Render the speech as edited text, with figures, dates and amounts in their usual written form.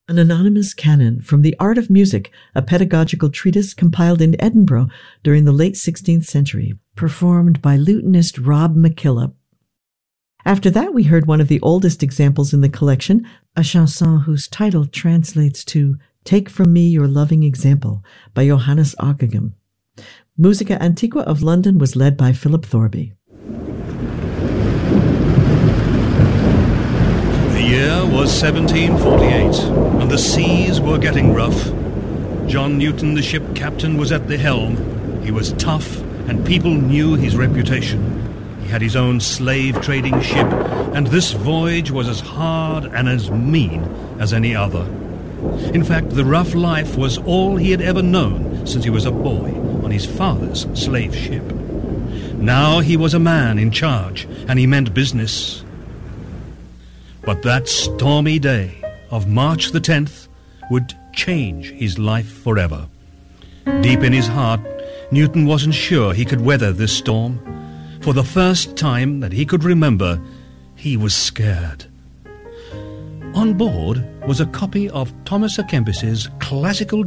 An Anonymous Canon from the Art of Music, a pedagogical treatise compiled in Edinburgh during the late 16th century, performed by lutenist Rob McKillop. After that, we heard one of the oldest examples in the collection, a chanson whose title translates to Take From Me Your Loving Example by Johannes Ockeghem. Musica Antiqua of London was led by Philip Thorby. The year was 1748, and the seas were getting rough. John Newton, the ship captain, was at the helm. He was tough, and people knew his reputation. He had his own slave-trading ship, and this voyage was as hard and as mean as any other. In fact, the rough life was all he had ever known since he was a boy on his father's slave ship. Now he was a man in charge, and he meant business. But that stormy day of March the 10th would change his life forever. Deep in his heart, Newton wasn't sure he could weather this storm. For the first time that he could remember, he was scared. On board was a copy of Thomas à Kempis's classical